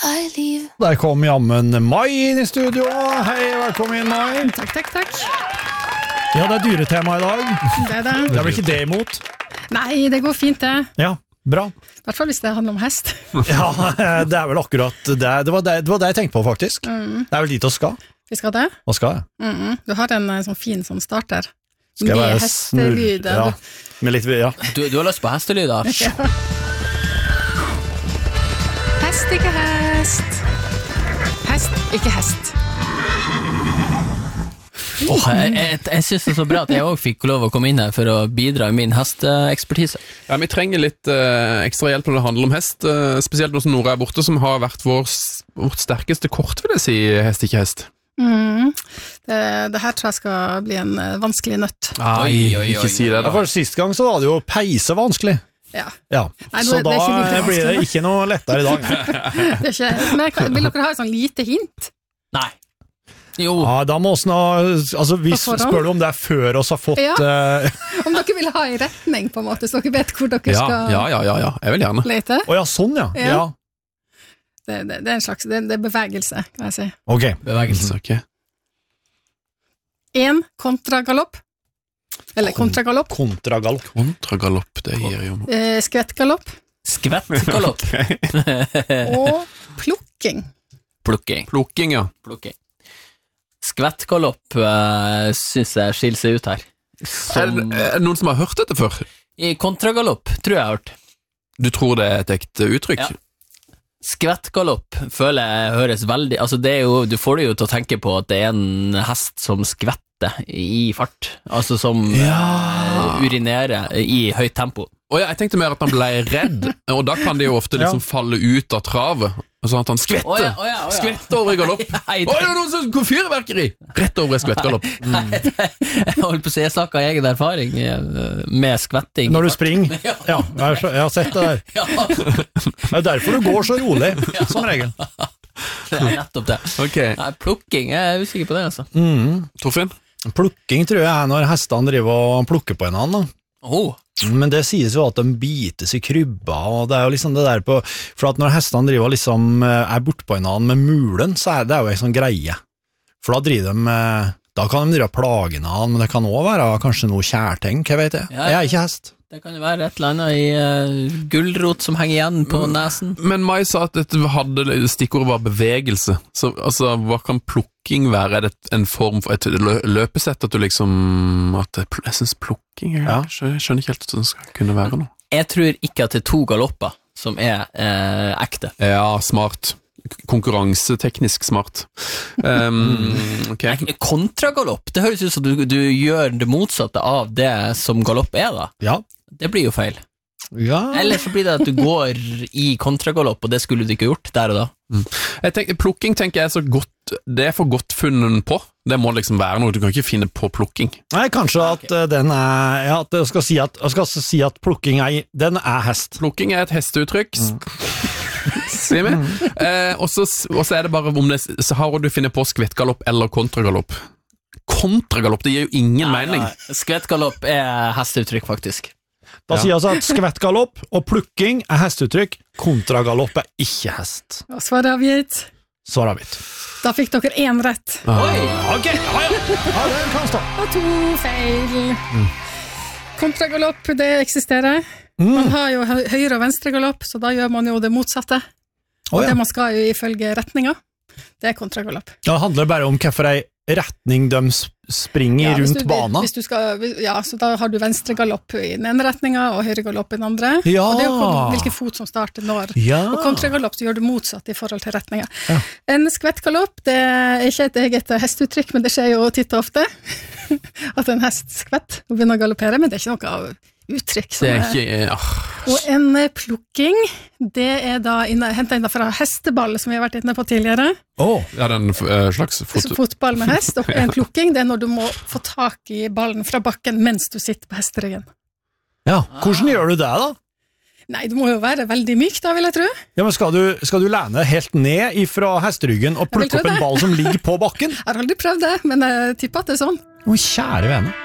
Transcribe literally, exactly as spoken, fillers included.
I leave. Der kom jammen Mai inn i studio. Hei, velkommen inn, Mai. Takk, takk, takk. Ja, det er dyretema i dag. Det er det. Det blir ikke det imot. Nei, det går fint det. Ja, bra. I hvert fall hvis det handler om hest. Ja, det er vel akkurat det. Det var det, det, var det jeg tenkte på, faktisk. Mm. Det er vel dit å skal. Vi skal det? Hva skal jeg? Mm-mm. Du har en sånn fin sånn starter. Skal jeg med være hestelyd. Ja, med litt, ja. Du, du har lyst på hestelyder? Ja. Hest, ikke hest. Hest, ikke hest. Oh, jeg jeg, jeg synes det er så bra at jeg også fikk lov å komme inn her for å bidra i min hesteekspertise. Ja, vi trenger litt uh, ekstra hjelp når det handler om hest, uh, spesielt nå som Nora er borte, som har vært vår, vårt sterkeste kort, vil jeg si, hest, ikke hest. Mm. Det, det her tror jeg skal bli en uh, vanskelig nøtt. Ai, oi, oi, ikke si det da. Ja, for sist gang så var det jo peise vanskelig. Ja. Ja. Nei, så det, da det blir det ikke noe lettere i dag. Det er ikke, men jeg kan- vil dere ha et sånn lite hint? Nei. Jo. Ja, da må oss nå, altså vi På forhånd? spør du om det er før oss har fått Ja. eh, Om dere vil ha en retning på en måte, så dere vet hvor dere Ja, skal ja, ja, ja, ja, jeg vil gjerne. lete. Å ja, sånn ja. Ja. Ja. Det, det, det er en slags, det, det er bevegelse, kan jeg si. Ok. Bevegelse. Ok. En kontragalopp, eller kontragalopp, Kontragalopp. Kontragalopp, det gir jo... eh, skvettgalopp Skvettgalopp. og plukking. Plukking. Plukking, ja. Plukking. Skvettgalopp uh, synes jeg skiller seg ut her. Er Som, det, er det noen som har hørt dette før? I kontragalopp, tror jeg jeg har hørt. Du tror det er et ekte uttrykk? Ja. Skvettgalopp føler jeg høres veldig, altså det er jo, du får det jo til å tenke på at det er en hest som skvetter i fart, altså som uh, urinerer i høyt tempo. Og ja, jeg tenkte mer at han ble redd, og da kan det jo ofte liksom falle ut av travet, og sånn at han skvetter, Å ja, å ja, å ja. skvetter over i galopp. Nei, Oi, det er noen som går fyrverkeri! Rett over i skvettgalopp. Nei, det- jeg holdt på å si, jeg snakker av egen erfaring eh, med skvetting. Når du springer. Ja, jeg har, jeg har sett det der. Ja, Det er derfor du går så rolig, som regel. det er nettopp det. Ok, Nei, plukking, jeg er usikker på det, altså. Mm. Torfinn? Plukking tror jeg er når hestene driver og plukker på en annen. Oh, Men det sies jo at de bites i krybba, og det er jo liksom det der på, for at når hestene driver liksom eh, er bort på en annen med mulen, så er det jo en sånn greie. For da driver de, eh, da kan de drive og plage en annen, men det kan også være kanskje noe kjærtegn, hva vet jeg. Ja, ja. Jeg er ikke hest. det kan jo være et eller annet i uh, gullrot som henger igjen på nesen. Men Mai sa at dette hadde, stikkordet var bevegelse, så altså, hva kan plukking være? Er det en form for et lø- løpesett at du liksom, at det, jeg synes plukking, jeg Ja. skjønner, skjønner ikke helt at det skal kunne være noe. Jeg tror ikke at det er to galopper som er eh, ekte. Ja, smart. Konkurranseteknisk smart. Um, ok. Nei, kontragalopp, det høres ut som du, du gjør det motsatte av det som galopp er da. Ja. Det blir jo feil. Ja. Eller så blir det at du går i kontragalopp, og det skulle du ikke gjort der og da. Jeg tenker, plukking tenker jeg er så godt, det er for godt funnet på. Det må liksom være noe, du kan ikke finne på plukking. Nei, kanskje at eh, den er, ja, at jeg skal si at, jeg skal si at plukking er, den er hest. Plukking er et hesteuttrykk. Sier vi. Eh, og så og så er det bare om det, så har du funnet på skvettgalopp eller kontragalopp. Kontragalopp, det gir jo ingen mening. Skvettgalopp er hesteuttrykk, faktisk. Da Ja. sier jeg altså at skvettgalopp og plukking er hesteuttrykk, kontragalopp er ikke hest. Og svaret er avgitt. Svar avgitt. Da fikk dere én rett. Oi! Ok, ja, ja. Ja, det kan stå. Og to feil. Kontragalopp, det eksisterer. Man har jo hø- høyre- og venstregalopp, så da gjør man jo det motsatte. Å, ja. Det man skal jo ifølge retninga, det er kontragalopp. Det handler bare om hvilken ei retning de s- springer Ja, hvis rundt du- banen. Hvis du skal, ja, så da har du venstregalopp i den ene retninga, og høyregalopp i den andre. Ja. Og det er jo på hvilken fot som starter når. Ja. Og kontragalopp så gjør du motsatt i forhold til retninga. Ja. En skvettgalopp, det er ikke et eget hestuttrykk, men det skjer jo titt og ofte. At en hest skvett og begynner å galoppere, men det er ikke noe uttrykk. Som Det er er- ikke, ah, Og en eh, plukking, det er da inne, hentet inn fra hesteball, som vi har vært inne på tidligere. Åh, ja, den uh, slags Så foto. fotball med hest, og en plukking, det er når du må få tak i ballen fra bakken mens du sitter på hesteryggen. ja. Hvordan gjør du det da? Nei, du må jo være veldig myk da, vil jeg tro. Ja, men skal du, skal du lene deg helt ned fra hesteryggen og Jeg vil plukke tro opp en det. ball som ligger på bakken? Jeg har aldri prøvd det, men jeg tipper at det er sånn. Å, kjære vene.